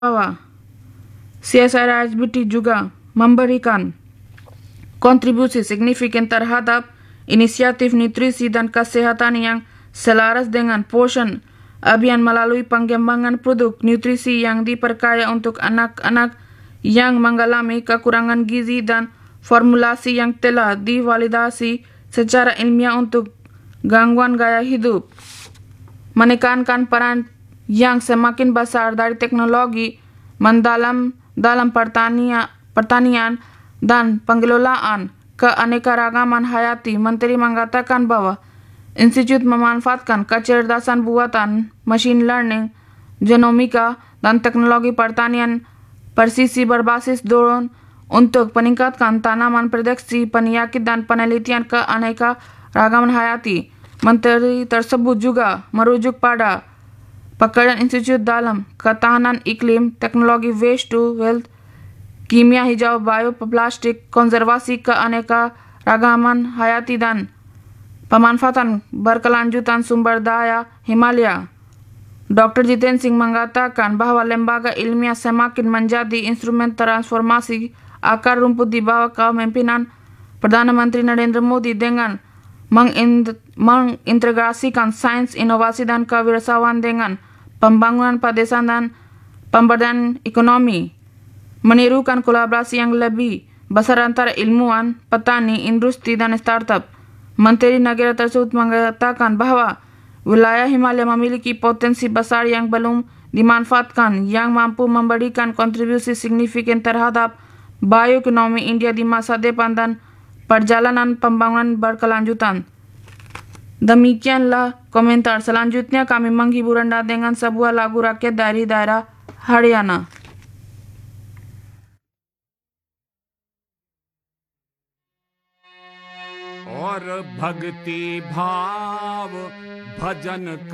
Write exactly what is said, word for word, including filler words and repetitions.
bahwa C S R S B T juga memberikan kontribusi signifikan terhadap inisiatif nutrisi dan kesehatan yang selaras dengan Poshan Abhiyan melalui pengembangan produk nutrisi yang diperkaya untuk anak-anak yang mengalami kekurangan gizi dan formulasi yang telah divalidasi secara ilmiah untuk gangguan gaya hidup. Menekankan peran yang semakin besar dari teknologi mendalam dalam pertanian, pertanian dan pengelolaan keanekaragaman hayati, Menteri mengatakan bahwa Institut memanfaatkan kecerdasan buatan, machine learning, genomika, dan teknologi pertanian presisi berbasis drone untuk meningkatkan tanaman prediksi penyakit dan penelitian keanekaragaman hayati. Menteri tersebut juga merujuk pada pekerjaan institut dalam ketahanan iklim, teknologi waste to wealth, kimia hijau, bioplastik, konservasi keanekaragaman hayati, dan pemanfaatan berkelanjutan sumber daya Himalaya. Doktor Jiten Singh mengatakan bahwa lembaga ilmiah semakin menjadi instrumen transformasi akar rumput di bawah kepemimpinan Perdana Menteri Narendra Modi dengan mengintegrasikan sains, inovasi, dan kewirausahaan dengan pembangunan pedesaan dan pemberdayaan ekonomi, menirukan kolaborasi yang lebih besar antara ilmuwan, petani, industri, dan startup. Menteri negara tersebut mengatakan bahwa wilayah Himalaya memiliki potensi besar yang belum dimanfaatkan yang mampu memberikan kontribusi signifikan terhadap bioekonomi India di masa depan dan perjalanan pembangunan berkelanjutan. Demikianlah komentar selanjutnya. Kami menghibur Anda dengan sebuah lagu rakyat dari daerah Haryana. और भक्ति भाव भजन